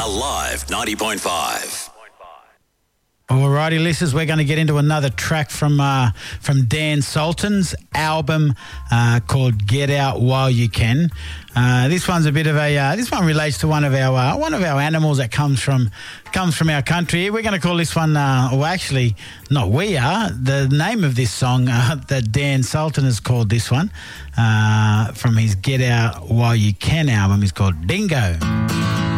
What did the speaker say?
Alive 90.5. Alrighty, listeners, we're going to get into another track from Dan Sultan's album called "Get Out While You Can." This one's a bit of a. This one relates to one of our animals that comes from our country. We're going to call this one. Well, actually, not we are. The name of this song that Dan Sultan has called this one from his "Get Out While You Can" album is called "Dingo."